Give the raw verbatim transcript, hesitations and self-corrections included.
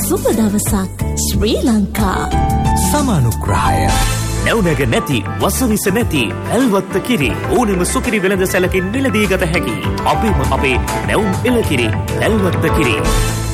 සුබ දවසක් ශ්‍රී ලංකා. සමානුග්‍රහය නැවුනග නැති වසවිස නැති ඇල්වත්ත කිරි ඕනෙම සුකිරි වෙළඳ සැලකින් මිලදී ගත හැකි අපේම අපේ නැවුම් එළකිරි ඇල්වත්ත කිරි.